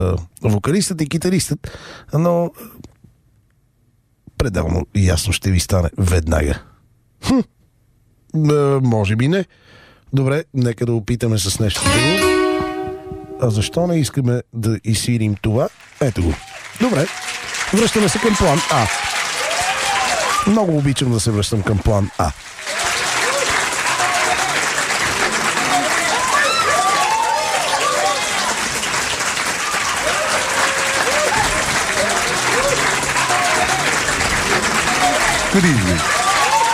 вокалистът и китаристът, но пределно ясно ще ви стане веднага. Може би не. Добре, нека да опитаме с нещо друго. А защо не искаме да изсвирим това? Ето го. Добре, връщаме се към план А. Много обичам да се връщам към план А. Good evening.